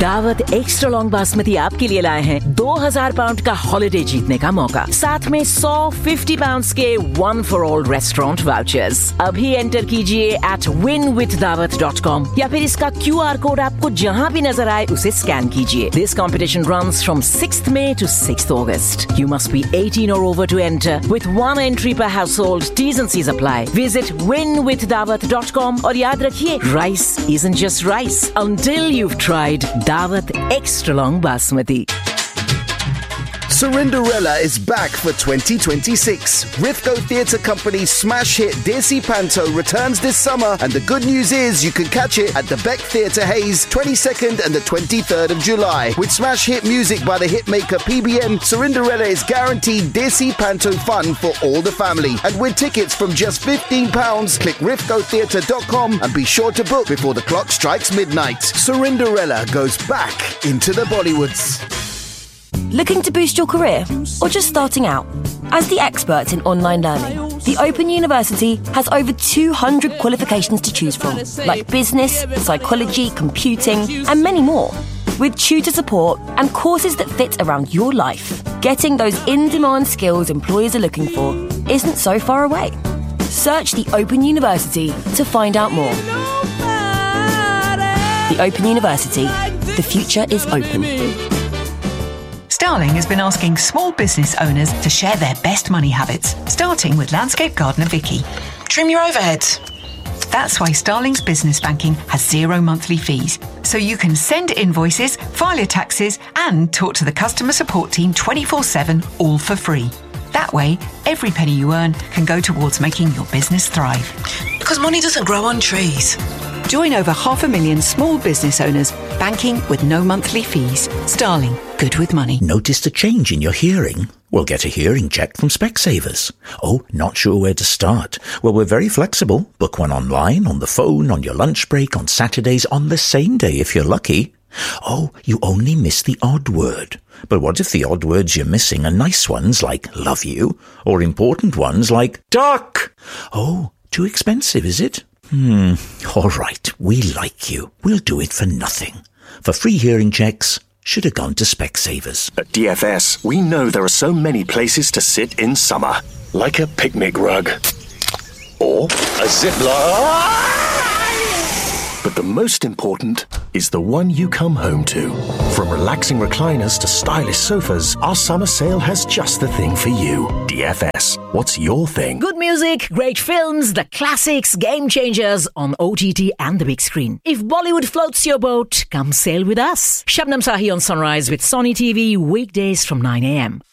दावत extra long basmati आपके लिए लाए हैं 2000 पाउंड का हॉलिडे जीतने का मौका, साथ में 150 पाउंड के one for all restaurant vouchers. अभी एंटर कीजिए at winwithdawat.com या फिर इसका QR कोड आपको जहां भी नजर आए उसे स्कैन कीजिए। This competition runs from 6th May to 6th August. You must be 18 or over to enter with one entry per household. T's and C's apply. Visit winwithdawat.com और याद रखिए, rice isn't just rice until you've tried Dawat Extra Long Basmati. Cinderella is back for 2026. Rifco Theatre Company's smash hit Desi Panto returns this summer, and the good news is you can catch it at the Beck Theatre Hayes 22nd and the 23rd of July. With smash hit music by the hitmaker PBN, Cinderella is guaranteed Desi Panto fun for all the family. And with tickets from just £15, click rifcotheatre.com and be sure to book before the clock strikes midnight. Cinderella goes back into the Bollywoods. Looking to boost your career or just starting out? As the experts in online learning, the Open University has over 200 qualifications to choose from, like business, psychology, computing, and many more. With tutor support and courses that fit around your life, getting those in-demand skills employers are looking for isn't so far away. Search the Open University to find out more. The Open University. The future is open. Starling has been asking small business owners to share their best money habits, starting with landscape gardener Vicky. Trim your overheads. That's why Starling's business banking has 0 monthly fees, so you can send invoices, file your taxes, and talk to the customer support team 24/7, all for free. That way, every penny you earn can go towards making your business thrive. Because money doesn't grow on trees. Join over 500,000 small business owners, banking with no monthly fees. Starling, good with money. Noticed a change in your hearing? Well, get a hearing check from Specsavers. Oh, not sure where to start? Well, we're very flexible. Book one online, on the phone, on your lunch break, on Saturdays, on the same day if you're lucky. Oh, you only miss the odd word. But what if the odd words you're missing are nice ones like love you, or important ones like duck? Oh, too expensive, is it? All right, we like you. We'll do it for nothing. For free hearing checks, should have gone to Specsavers. At DFS, we know there are so many places to sit in summer. Like a picnic rug. Or a zip line. But the most important is the one you come home to. From relaxing recliners to stylish sofas, our summer sale has just the thing for you. DFS, what's your thing? Good music, great films, the classics, game changers on OTT and the big screen. If Bollywood floats your boat, come sail with us. Shabnam Sahi on Sunrise with Sony TV, weekdays from 9 a.m.